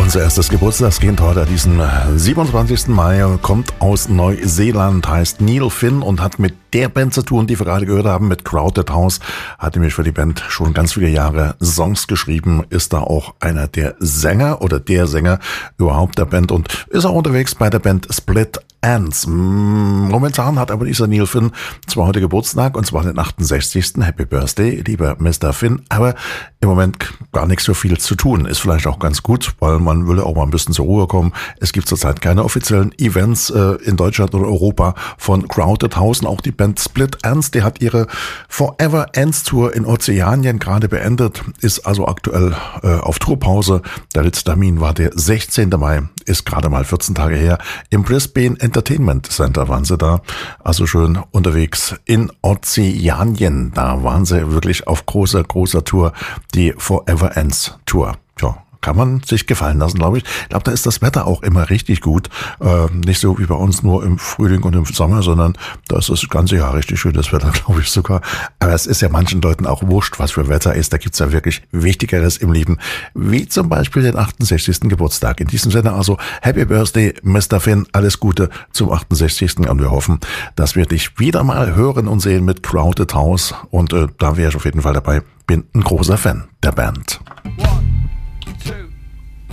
Unser erstes Geburtstagskind heute, diesen 27. Mai, kommt aus Neuseeland, heißt Neil Finn und hat mit der Band zu tun, die wir gerade gehört haben, mit Crowded House. Hat nämlich für die Band schon ganz viele Jahre Songs geschrieben, ist da auch einer der Sänger oder der Sänger überhaupt der Band und ist auch unterwegs bei der Band Split Enz. Momentan hat aber dieser Neil Finn zwar heute Geburtstag und zwar den 68. Happy Birthday, lieber Mr. Finn, aber im Moment gar nicht so viel zu tun. Ist vielleicht auch ganz gut, weil man will auch mal ein bisschen zur Ruhe kommen. Es gibt zurzeit keine offiziellen Events in Deutschland oder Europa von Crowded House. Und auch die Band Split Enz, die hat ihre Forever Ends Tour in Ozeanien gerade beendet, ist also aktuell auf Tourpause. Der letzte Termin war der 16. Mai, ist gerade mal 14 Tage her. Im Brisbane Entertainment Center waren sie da, also schön unterwegs in Ozeanien. Da waren sie wirklich auf großer Tour, die Forever Ends Tour. Tja, kann man sich gefallen lassen, glaube ich. Ich glaube, da ist das Wetter auch immer richtig gut. Nicht so wie bei uns nur im Frühling und im Sommer, sondern da ist das ganze Jahr richtig schönes Wetter, glaube ich sogar. Aber es ist ja manchen Leuten auch wurscht, was für Wetter ist. Da gibt's ja wirklich Wichtigeres im Leben, wie zum Beispiel den 68. Geburtstag. In diesem Sinne also Happy Birthday, Mr. Finn. Alles Gute zum 68. Und wir hoffen, dass wir dich wieder mal hören und sehen mit Crowded House. Und da wäre ich auf jeden Fall dabei. Bin ein großer Fan der Band. 1,